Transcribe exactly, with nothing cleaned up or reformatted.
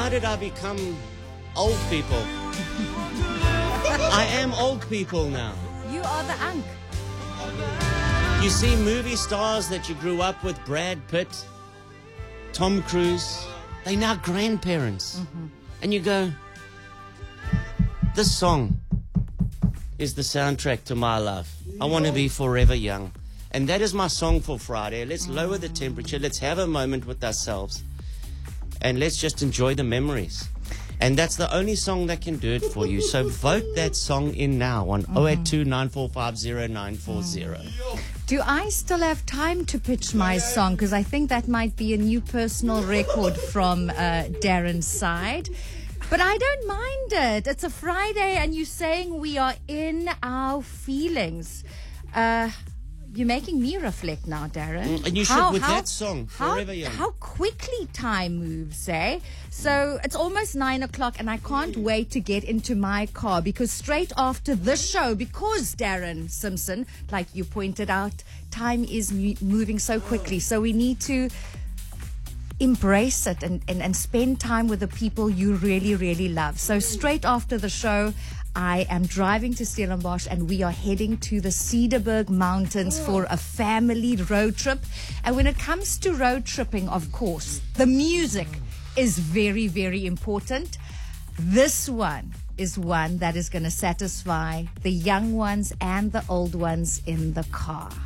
How did I become old people? I am old people now. You are the Ankh. You see movie stars that you grew up with, Brad Pitt, Tom Cruise, they're now grandparents. Mm-hmm. And you go, this song is the soundtrack to my life. I want to be forever young. And that is my song for Friday. Let's lower the temperature. Let's have a moment with ourselves. And let's just enjoy the memories. And that's the only song that can do it for you. So vote that song in now on mm-hmm. oh eight two, nine four five, oh nine four oh. Do I still have time to pitch my song? Because I think that might be a new personal record from uh, Darren's side. But I don't mind it. It's a Friday and you're saying we are in our feelings. Uh, you're making me reflect now, Darren. Mm, and you should how, with how, that song, Forever how, Young. How quickly time moves, eh? So it's almost nine o'clock and I can't wait to get into my car because straight after this show, because Darren Simpson, like you pointed out, time is mu- moving so quickly. So we need to embrace it and, and, and spend time with the people you really, really love. So straight after the show, I am driving to Stellenbosch and we are heading to the Cederberg Mountains for a family road trip. And when it comes to road tripping, of course, the music is very, very important. This one is one that is going to satisfy the young ones and the old ones in the car.